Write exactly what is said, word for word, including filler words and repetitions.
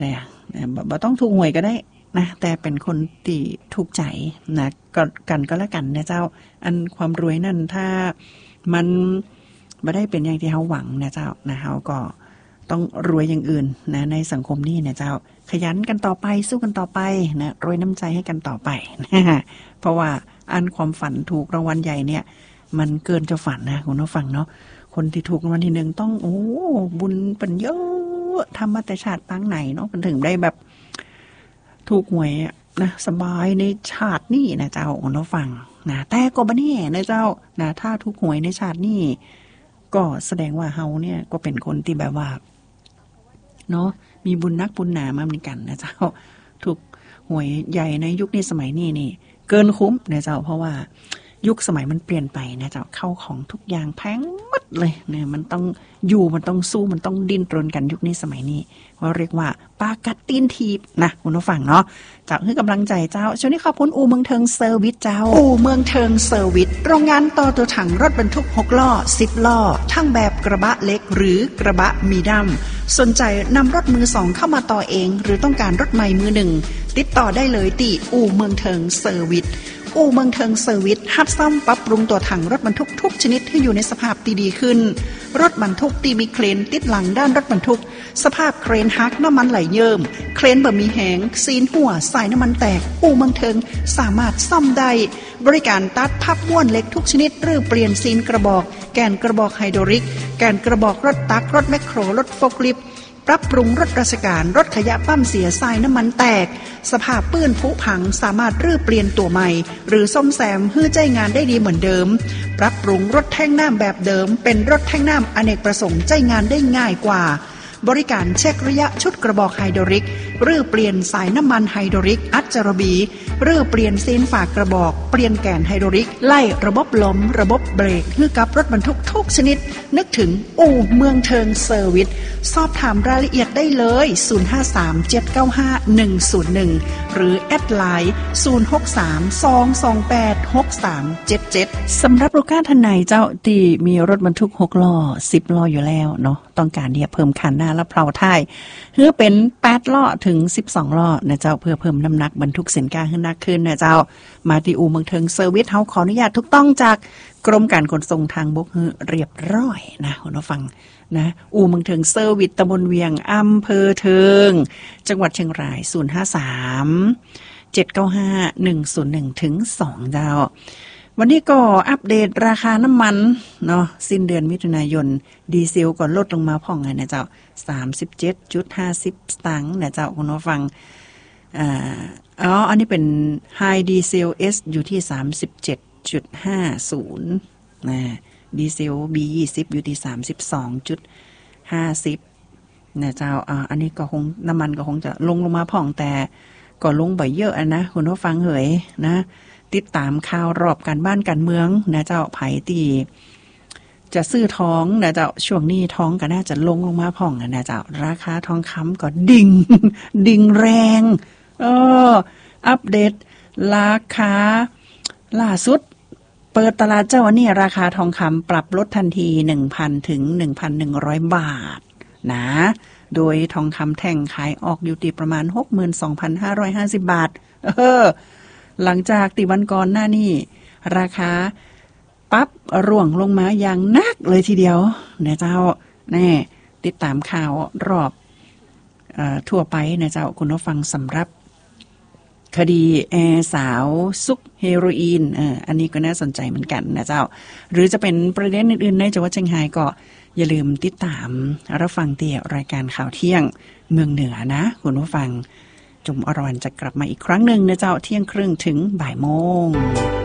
เนี่ยบ่ต้องถูกหวยก็ได้นะแต่เป็นคนที่ถูกใจนะก็กันก็แล้วกันนะเจ้าอันความรวยนั่นถ้ามันไม่ได้เป็นอย่างที่เขาหวังนะเจ้านะเขาก็ต้องรวยอย่างอื่นนะในสังคมนี้นะเจ้าขยันกันต่อไปสู้กันต่อไปนะรวยน้ำใจให้กันต่อไปนะเพราะว่าอันความฝันถูกรางวัลใหญ่เนี่ยมันเกินจะฝันนะคุณผู้ฟังเนาะคนที่ถูกรางวัลที่หนึ่งต้องโอ้บุญเป็นเยอะทำมาแต่ชาติปางไหนเนาะมันถึงได้แบบถูกหวยนะสบายในชาตินี้นะเจ้าคุณผู้ฟังนะแต่ก็บ่แน่นะเจ้านะถ้าถูกหวยในชาตินี้ก็แสดงว่าเฮาเนี่ยก็เป็นคนที่แบบว่าเนาะมีบุญนักบุญหนามาเหมือนกันนะเจ้าถูกหวยใหญ่ในยุคนี้สมัยนี้นี่เกินคุ้มนะเจ้าเพราะว่ายุคสมัยมันเปลี่ยนไปนะเจ้าเข้าของทุกอย่างแพงหมดเลยเนี่ยมันต้องอยู่มันต้องสู้มันต้องดิ้นรนกันยุคนี้สมัยนี้ว่าเรียกว่าปากัดตีนทีบนะคุณผู้ฟังเนาะจากให้กำลังใจเจ้าช่วงนี้ขอบคุณอู่เมืองเทิงเซอร์วิสเจ้าอู่เมืองเทิงเซอร์วิสโรงงานต่อตัวถังรถบรรทุกหกล้อสิบล้อทั้งแบบกระบะเล็กหรือกระบะมีดั้มสนใจนำรถมือสองเข้ามาต่อเองหรือต้องการรถใหม่มือหนึ่งติดต่อได้เลยที่อู่เมืองเทิงเซอร์วิสอู่เมืองเทิงเซอร์วิสฮับซ่อมปรับปรุงตัวถังรถบรรทุกทุกชนิดให้อยู่ในสภาพที่ดีขึ้นรถบรรทุกที่มีเครนติดหลังด้านรถบรรทุกสภาพเครนฮักน้ำมันไหลเยิ่มเครนบ่มีแหงซีนหัวสายน้ำมันแตกอู่เมืองเทิงสามารถซ่อมได้บริการตัดพับม้วนเหล็กทุกชนิดหรือเปลี่ยนซีนกระบอกแกนกระบอกไฮดรอลิกแกนกระบอกรถตักรถแมคโครรถโฟล์คลิฟต์ปรับปรุงรถราชการรถขยะปั้มเสียทรายน้ำมันแตกสภาพปื้นผุพังสามารถรื้อเปลี่ยนตัวใหม่หรือซ่อมแซมให้ใจงานได้ดีเหมือนเดิมปรับปรุงรถแท่งน้ำแบบเดิมเป็นรถแท่งน้ำอเนกประสงค์ใจงานได้ง่ายกว่าบริการเช็คระยะชุดกระบอกไฮดรอลิกรื้อเปลี่ยนสายน้ำมันไฮดรอลิกอัดจารบีรื้อเปลี่ยนซีนฝากกระบอกเปลี่ยนแกนไฮดรอลิกไล่ระบบลมระบบเบรกให้กับรถบรรทุกทุกชนิดนึกถึงอู่เมืองเทิงเซอร์วิสสอบถามรายละเอียดได้เลยศูนย์ ห้า สาม เจ็ด เก้า ห้า หนึ่ง ศูนย์ หนึ่งหรือแอดไลน์ศูนย์ หก สาม สอง สอง แปด หก สาม เจ็ด เจ็ดสำหรับลูกค้าท่านไหนเจ้าที่มีรถบรรทุกหกล้อสิบล้ออยู่แล้วเนาะต้องการที่จะเพิ่มคันหน้าและเพลาท้ายเพื่อเป็นแปดล้อถึงสิบสองล้อนะเจ้าเพื่อเพิ่มน้ำหนักบรรทุกสินค้าให้หนักขึ้นนะเจ้ามาที่อู่เมืองเทิงเซอร์วิสเฮาขออนุญาตถูกต้องจากกรมการขนส่งทางบกเรียบร้อยนะคุณผู้ฟังนะอู่เมืองเทิงเซอร์วิสตำบลเวียงอำเภอเทิงจังหวัดเชียงรายศูนย์ ห้า สาม เจ็ด เก้า ห้า หนึ่ง ศูนย์ หนึ่ง ถึง สองเจ้าวันนี้ก็อัปเดตราคาน้ำมันเนาะสิ้นเดือนมิถุนายนดีเซลก็ลดลงมาพ่องไงนะเจ้า สามสิบเจ็ดจุดห้าศูนย์ สตางค์นะเจ้าคุณผู้ฟังอ่าอ๋ออันนี้เป็น High Diesel S อยู่ที่ สามสิบเจ็ดจุดห้าศูนย์ นะดีเซล บี ยี่สิบ อยู่ที่ สามสิบสองจุดห้าศูนย์ นะเจ้าอ่าอันนี้ก็คงน้ำมันก็คงจะลงลงมาพ่องแต่ก็ลงบ่อยเยอะนะคุณผู้ฟังเหยนะติดตามข่าวรอบการบ้านการเมืองนะเจ้าไผตีจะซื้อทองนะเจ้าช่วงนี้ทองก็น่าจะลงลงมาพ่องนะเจ้าราคาทองคำก็ดิ่ง ดิ่งแรงเอออัปเดตราคาล่าสุดเปิดตลาดเจ้าวันนี้ราคาทองคำปรับลดทันที หนึ่งพัน ถึง หนึ่งพันหนึ่งร้อย บาทนะโดยทองคำแท่งขายออกอยู่ที่ประมาณ หกหมื่นสองพันห้าร้อยห้าสิบ บาทเออหลังจากติวันก่อนหน้านี้ราคาปั๊บร่วงลงมาอย่างนักเลยทีเดียวนะเจ้าแน่ติดตามข่าวรอบเอ่อทั่วไปนะเจ้าคุณผู้ฟังสำหรับคดีแอร์สาวซุกเฮโรอีนเอออันนี้ก็น่าสนใจเหมือนกันนะเจ้าหรือจะเป็นประเด็นอื่นๆในจังหวัดเชียงรายก็อย่าลืมติดตามรับฟังเตี่ยรายการข่าวเที่ยงเมืองเหนือนะคุณผู้ฟังจุ่มอรวรรณจะกลับมาอีกครั้งหนึ่งนะเจ้าเที่ยงครึ่งถึงบ่ายโมง